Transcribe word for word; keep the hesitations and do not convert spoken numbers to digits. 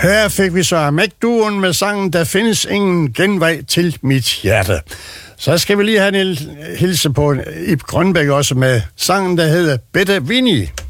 Her fik vi så McDuoen med sangen Der findes ingen genvej til mit hjerte. Så skal vi lige have en hilse på Ib Grønbæk også med sangen, der hedder Bette Winnie.